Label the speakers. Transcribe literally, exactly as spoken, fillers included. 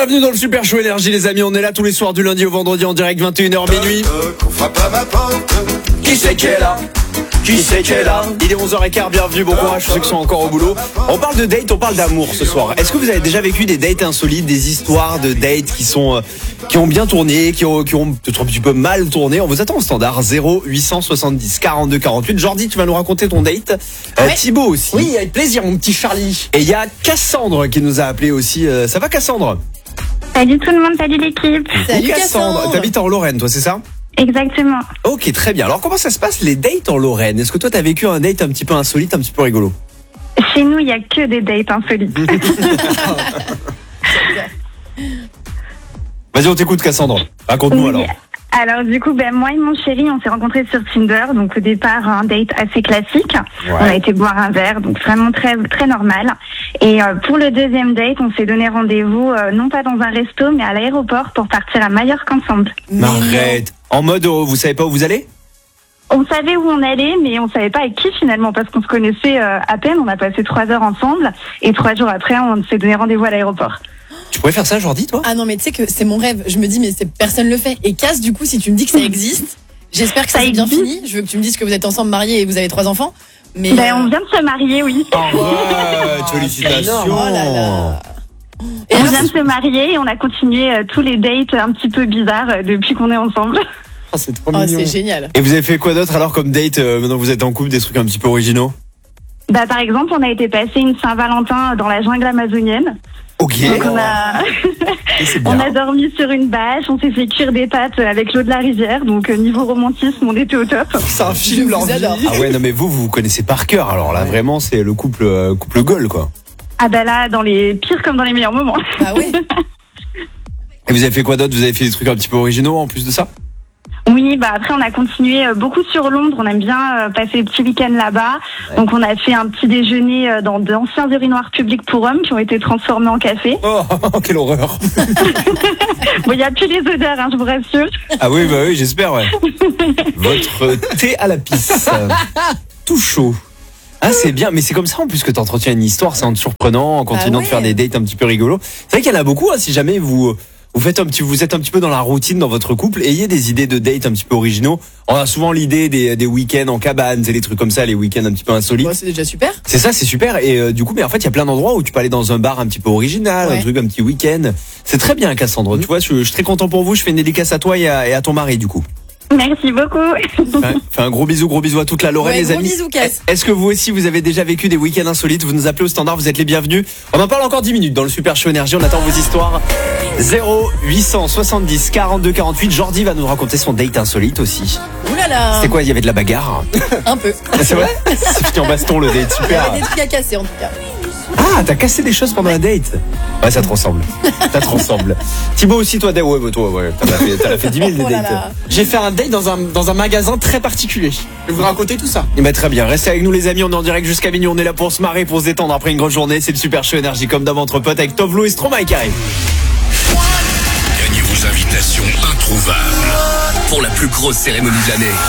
Speaker 1: Bienvenue dans le Super Show Énergie les amis, on est là tous les soirs du lundi au vendredi en direct vingt et une heures minuit. Qui c'est qui est là? Qui c'est qui est là? Il est onze heures quinze, bienvenue, bon courage ceux qui sont encore au boulot. On parle de date, on parle d'amour ce soir. Est-ce que vous avez déjà vécu des dates insolites, des histoires de dates qui sont euh, qui ont bien tourné, qui ont qui ont peut-être un petit peu mal tourné? On vous attend au standard zéro huit cent soixante-dix quarante-deux quarante-huit. Jordi, tu vas nous raconter ton date. Euh,
Speaker 2: ouais.
Speaker 1: Thibaut aussi.
Speaker 2: Oui, avec plaisir mon petit Charlie.
Speaker 1: Et il y a Cassandre qui nous a appelé aussi. Euh, ça va Cassandre?
Speaker 3: Salut tout le monde, salut l'équipe.
Speaker 2: Salut
Speaker 1: Cassandre.
Speaker 2: Cassandre.
Speaker 1: T'habites en Lorraine, toi, c'est ça?
Speaker 3: Exactement.
Speaker 1: Ok, très bien. Alors, comment ça se passe les dates en Lorraine? Est-ce que toi, t'as vécu un date un petit peu insolite, un petit peu rigolo?
Speaker 3: Chez nous, il n'y a que des dates insolites.
Speaker 1: Vas-y, on t'écoute, Cassandre. Raconte-nous
Speaker 3: Oui.
Speaker 1: alors.
Speaker 3: Alors du coup, ben, moi et mon chéri, on s'est rencontrés sur Tinder. Donc au départ, un date assez classique.
Speaker 1: Ouais.
Speaker 3: On a été boire un verre, donc vraiment très très normal. Et euh, pour le deuxième date, on s'est donné rendez-vous, euh, non pas dans un resto, mais à l'aéroport pour partir à Majorque ensemble.
Speaker 1: Mais arrête. En mode, euh, vous savez pas où vous allez?
Speaker 3: On savait où on allait, mais on savait pas avec qui finalement, parce qu'on se connaissait euh, à peine. On a passé trois heures ensemble, et trois jours après, on s'est donné rendez-vous à l'aéroport.
Speaker 1: Tu pourrais faire ça, Jordi, toi?
Speaker 2: Ah non, mais tu sais que c'est mon rêve. Je me dis, mais c'est, personne le fait. Et Cass, du coup, si tu me dis que ça existe, j'espère que ça,
Speaker 3: Ça
Speaker 2: s'est bien
Speaker 3: existe.
Speaker 2: fini. Je veux que tu me dises que vous êtes ensemble mariés et que vous avez trois enfants. Mais
Speaker 3: Ben,
Speaker 2: euh,
Speaker 3: on vient de se marier, oui.
Speaker 1: Arrête, félicitations.
Speaker 2: Oh là là. Et
Speaker 3: On
Speaker 2: alors,
Speaker 3: vient de se marier et on a continué euh, tous les dates un petit peu bizarres euh, depuis qu'on est ensemble.
Speaker 1: Ah, c'est trop
Speaker 2: oh,
Speaker 1: mignon.
Speaker 2: c'est génial.
Speaker 1: Et vous avez fait quoi d'autre alors comme date euh, maintenant que vous êtes en couple, des trucs un petit peu originaux?
Speaker 3: Bah, par exemple, on a été passer une Saint-Valentin dans la jungle amazonienne.
Speaker 1: Ok.
Speaker 3: Donc on a,
Speaker 1: C'est
Speaker 3: on
Speaker 1: bien.
Speaker 3: a dormi sur une bâche, on s'est fait cuire des pâtes avec l'eau de la rivière. Donc euh, niveau romantisme, on était au top.
Speaker 1: C'est un
Speaker 2: Je vous adore.
Speaker 1: Ah ouais, non mais vous, vous vous connaissez par cœur. Alors là, vraiment, c'est le couple euh, couple goal, quoi.
Speaker 3: Ah bah là, dans les pires comme dans les meilleurs moments.
Speaker 2: Ah ouais.
Speaker 1: Et vous avez fait quoi d'autre? Vous avez fait des trucs un petit peu originaux en plus de ça?
Speaker 3: Oui, bah après on a continué euh, beaucoup sur Londres. On aime bien euh, passer les petits week-ends là-bas. Donc on a fait un petit déjeuner euh, dans d'anciens urinoirs publics pour hommes qui ont été transformés en café.
Speaker 1: Oh, quelle horreur.
Speaker 3: Bon, il n'y a plus les odeurs, hein, je vous rassure.
Speaker 1: Ah oui, bah oui, j'espère, ouais. Votre thé à la pisse. Tout chaud. Ah, c'est bien, mais c'est comme ça en plus que t'entretiens une histoire, c'est en te surprenant, en continuant
Speaker 2: Ah ouais.
Speaker 1: de faire des dates un petit peu rigolos. C'est vrai qu'il y en a beaucoup, hein, si jamais vous vous faites un petit, vous êtes un petit peu dans la routine dans votre couple, ayez des idées de dates un petit peu originaux. On a souvent l'idée des, des week-ends en cabane, c'est des trucs comme ça, les week-ends un petit peu insolites.
Speaker 2: Bon, c'est déjà super.
Speaker 1: C'est ça, c'est super. Et euh, du coup, mais en fait, il y a plein d'endroits où tu peux aller dans un bar un petit peu original,
Speaker 2: Ouais.
Speaker 1: un truc, un petit week-end. C'est très bien, Cassandre. Tu vois, je, je suis très content pour vous. Je fais une dédicace à toi et à, et à ton mari, du coup.
Speaker 3: Merci beaucoup.
Speaker 1: Fais, fais un gros bisou, gros bisou à toute la Lorraine,
Speaker 2: Ouais,
Speaker 1: les
Speaker 2: gros
Speaker 1: amis.
Speaker 2: bisous, Cass.
Speaker 1: Est-ce que vous aussi, vous avez déjà vécu des week-ends insolites? Vous nous appelez au standard, vous êtes les bienvenus. On en parle encore dix minutes dans le Super Show Énergie. On attend vos histoires. zéro huit cent soixante-dix quarante-deux quarante-huit. Jordi va nous raconter son date insolite aussi.
Speaker 2: Ouh là là.
Speaker 1: C'est quoi? Il y avait de la bagarre?
Speaker 2: Un peu.
Speaker 1: C'est vrai? C'est fini en baston le date.
Speaker 2: Il y
Speaker 1: Super.
Speaker 2: avait des trucs à casser en tout cas.
Speaker 1: Ah, t'as cassé des choses pendant la date? Ouais, ça te ressemble. Ça te ressemble. Thibaut aussi, toi, ouais, ouais, toi, ouais. T'en as fait, t'en as fait dix mille des
Speaker 2: Oh là
Speaker 1: dates.
Speaker 2: là.
Speaker 4: J'ai fait un date dans un, dans un magasin très particulier. Je vais vous raconter tout ça.
Speaker 1: Eh ben, très bien. Restez avec nous, les amis. On est en direct jusqu'à minuit. On est là pour se marrer, pour se détendre après une grosse journée. C'est le Super Show Énergie comme d'hab entre potes avec Tovlo et Stromae qui arrive.
Speaker 5: Gagnez vos invitations introuvables pour la plus grosse cérémonie de l'année.